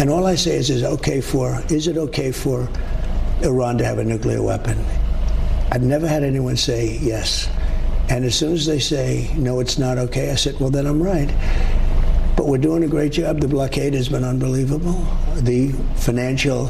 And all I say is it okay for Iran to have a nuclear weapon? I've never had anyone say yes. And as soon as they say, no, it's not okay, I said, well, then I'm right. But we're doing a great job. The blockade has been unbelievable. The financial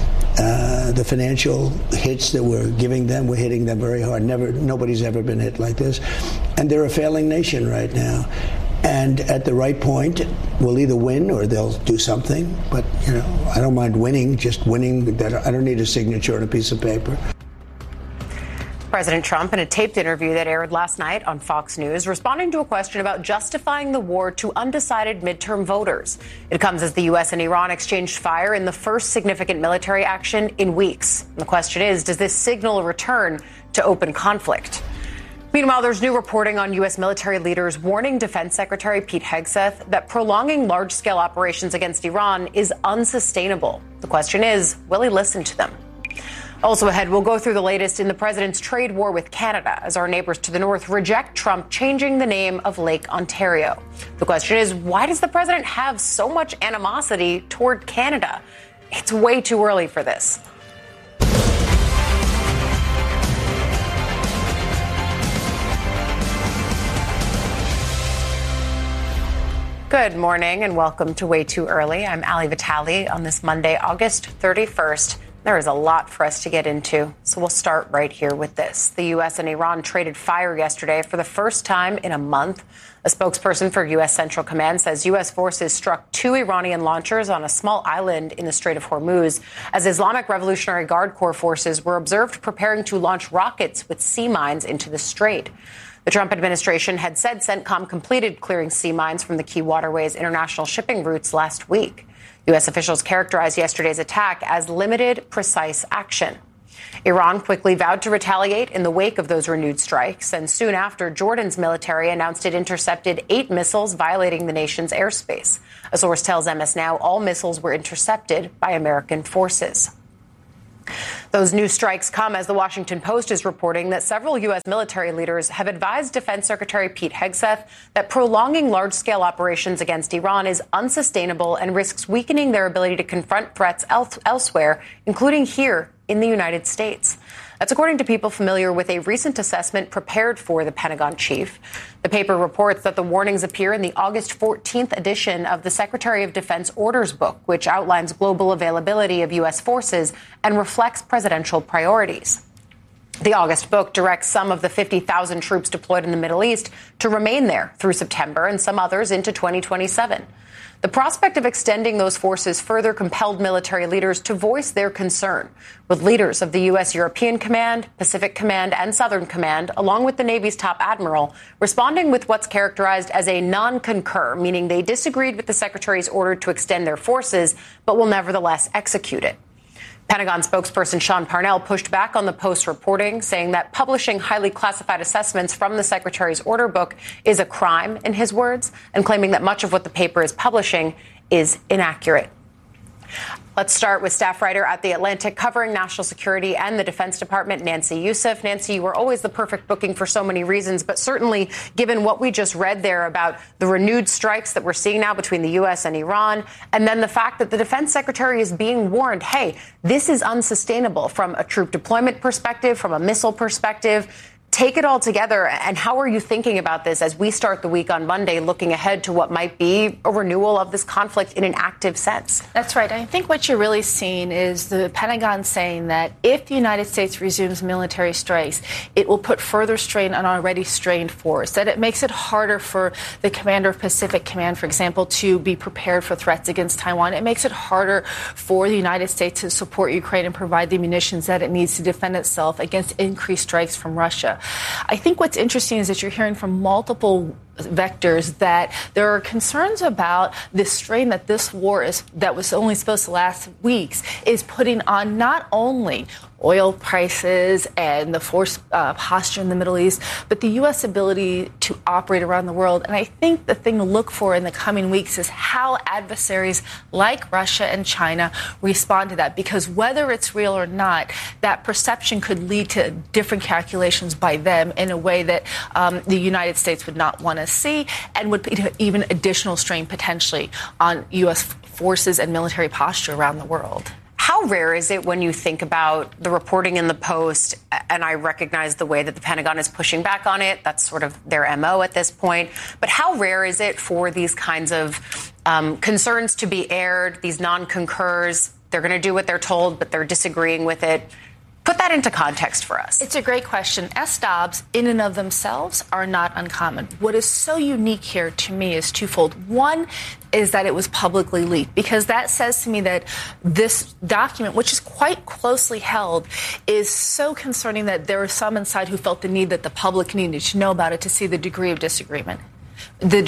hits that we're giving them, we're hitting them very hard. Nobody's ever been hit like this. And they're a failing nation right now. And at the right point, we'll either win or they'll do something. But, I don't mind winning, just winning. I don't need a signature on a piece of paper. President Trump, in a taped interview that aired last night on Fox News, responding to a question about justifying the war to undecided midterm voters. It comes as the U.S. and Iran exchanged fire in the first significant military action in weeks. And the question is, does this signal a return to open conflict? Meanwhile, there's new reporting on U.S. military leaders warning Defense Secretary Pete Hegseth that prolonging large-scale operations against Iran is unsustainable. The question is, will he listen to them? Also ahead, we'll go through the latest in the president's trade war with Canada as our neighbors to the north reject Trump changing the name of Lake Ontario. The question is, why does the president have so much animosity toward Canada? It's way too early for this. Good morning and welcome to Way Too Early. I'm Ali Vitale on this Monday, August 31st. There is a lot for us to get into, so we'll start right here with this. The U.S. and Iran traded fire yesterday for the first time in a month. A spokesperson for U.S. Central Command says U.S. forces struck 2 Iranian launchers on a small island in the Strait of Hormuz as Islamic Revolutionary Guard Corps forces were observed preparing to launch rockets with sea mines into the strait. The Trump administration had said CENTCOM completed clearing sea mines from the key waterway's international shipping routes last week. U.S. officials characterized yesterday's attack as limited, precise action. Iran quickly vowed to retaliate in the wake of those renewed strikes, and soon after, Jordan's military announced it intercepted 8 missiles violating the nation's airspace. A source tells MS Now all missiles were intercepted by American forces. Those new strikes come as the Washington Post is reporting that several U.S. military leaders have advised Defense Secretary Pete Hegseth that prolonging large-scale operations against Iran is unsustainable and risks weakening their ability to confront threats elsewhere, including here in the United States. That's according to people familiar with a recent assessment prepared for the Pentagon chief. The paper reports that the warnings appear in the August 14th edition of the Secretary of Defense Orders Book, which outlines global availability of U.S. forces and reflects presidential priorities. The August book directs some of the 50,000 troops deployed in the Middle East to remain there through September and some others into 2027. The prospect of extending those forces further compelled military leaders to voice their concern, with leaders of the U.S. European Command, Pacific Command, and Southern Command, along with the Navy's top admiral, responding with what's characterized as a non-concur, meaning they disagreed with the Secretary's order to extend their forces, but will nevertheless execute it. Pentagon spokesperson Sean Parnell pushed back on the Post's reporting, saying that publishing highly classified assessments from the Secretary's order book is a crime, in his words, and claiming that much of what the paper is publishing is inaccurate. Let's start with staff writer at The Atlantic covering national security and the Defense Department, Nancy Youssef. Nancy, you were always the perfect booking for so many reasons, but certainly given what we just read there about the renewed strikes that we're seeing now between the U.S. and Iran, and then the fact that the Defense Secretary is being warned, hey, this is unsustainable from a troop deployment perspective, from a missile perspective. Take it all together, and how are you thinking about this as we start the week on Monday, looking ahead to what might be a renewal of this conflict in an active sense? That's right. I think what you're really seeing is the Pentagon saying that if the United States resumes military strikes, it will put further strain on already strained force, that it makes it harder for the commander of Pacific Command, for example, to be prepared for threats against Taiwan. It makes it harder for the United States to support Ukraine and provide the munitions that it needs to defend itself against increased strikes from Russia. I think what's interesting is that you're hearing from multiple vectors that there are concerns about this strain that this war that was only supposed to last weeks is putting on not only oil prices and the force posture in the Middle East, but the U.S. ability to operate around the world. And I think the thing to look for in the coming weeks is how adversaries like Russia and China respond to that, because whether it's real or not, that perception could lead to different calculations by them in a way that the United States would not want to to see, and would put even additional strain potentially on U.S. forces and military posture around the world. How rare is it when you think about the reporting in the Post, and I recognize the way that the Pentagon is pushing back on it, that's sort of their MO at this point, but how rare is it for these kinds of concerns to be aired, these non-concurs, they're going to do what they're told, but they're disagreeing with it? Put that into context for us. It's a great question. SDOBs, in and of themselves, are not uncommon. What is so unique here to me is twofold. One is that it was publicly leaked, because that says to me that this document, which is quite closely held, is so concerning that there were some inside who felt the need that the public needed to know about it to see the degree of disagreement. That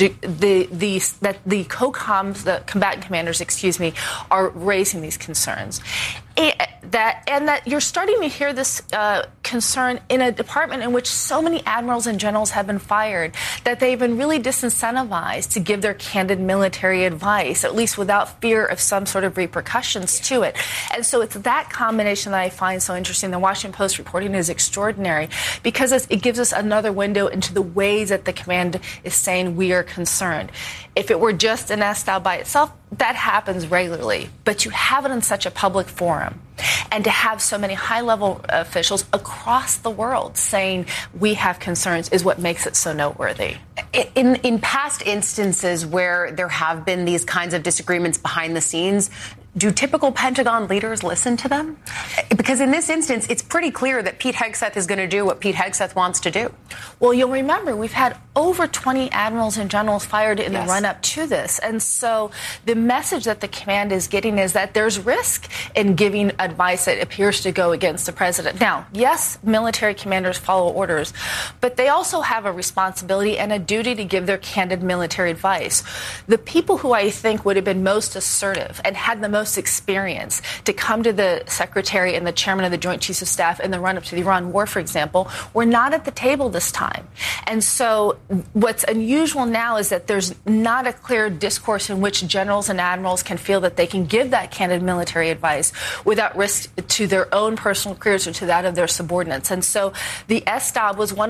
the COCOMs, the combatant commanders, are raising these concerns. And that you're starting to hear this concern in a department in which so many admirals and generals have been fired, that they've been really disincentivized to give their candid military advice, at least without fear of some sort of repercussions to it. And so it's that combination that I find so interesting. The Washington Post reporting is extraordinary because it gives us another window into the ways that the command is saying we are concerned. If it were just an SDOB by itself, that happens regularly, but you have it in such a public forum, and to have so many high-level officials across the world saying we have concerns is what makes it so noteworthy. In past instances where there have been these kinds of disagreements behind the scenes, do typical Pentagon leaders listen to them? Because in this instance, it's pretty clear that Pete Hegseth is going to do what Pete Hegseth wants to do. Well, you'll remember we've had over 20 admirals and generals fired in the run-up to this. And so the message that the command is getting is that there's risk in giving advice that appears to go against the president. Now, yes, military commanders follow orders, but they also have a responsibility and a duty to give their candid military advice. The people who I think would have been most assertive and had the most experience to come to the secretary and the chairman of the Joint Chiefs of Staff in the run-up to the Iran war, for example, were not at the table this time. And so what's unusual now is that there's not a clear discourse in which generals and admirals can feel that they can give that candid military advice without risk to their own personal careers or to that of their subordinates. And so the SDOB was one